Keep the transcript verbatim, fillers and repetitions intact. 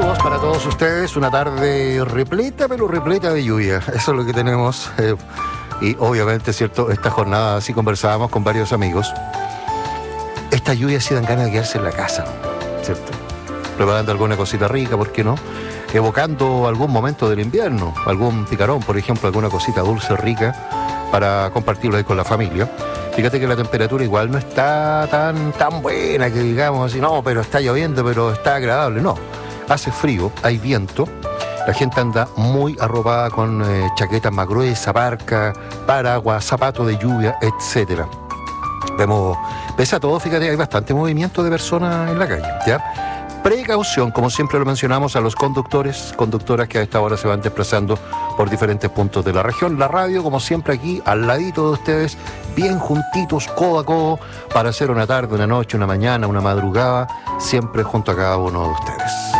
Saludos para todos ustedes, una tarde repleta, pero repleta de lluvia, eso es lo que tenemos. Eh, y obviamente, ¿cierto? Esta jornada, así conversábamos con varios amigos, esta lluvia sí dan ganas de quedarse en la casa, ¿cierto? Preparando alguna cosita rica, ¿por qué no? Evocando algún momento del invierno, algún picarón, por ejemplo, alguna cosita dulce, rica, para compartirlo ahí con la familia. Fíjate que la temperatura igual no está tan, tan buena que digamos así, no, pero está lloviendo, pero está agradable. No, hace frío, hay viento, la gente anda muy arropada con eh, chaquetas más gruesas, parca, paraguas, zapatos de lluvia, etcétera. Vemos, pese a todo, fíjate, hay bastante movimiento de personas en la calle, ¿ya? Precaución, como siempre lo mencionamos, a los conductores, conductoras que a esta hora se van desplazando por diferentes puntos de la región. La radio, como siempre, aquí al ladito de ustedes, bien juntitos, codo a codo, para hacer una tarde, una noche, una mañana, una madrugada, siempre junto a cada uno de ustedes.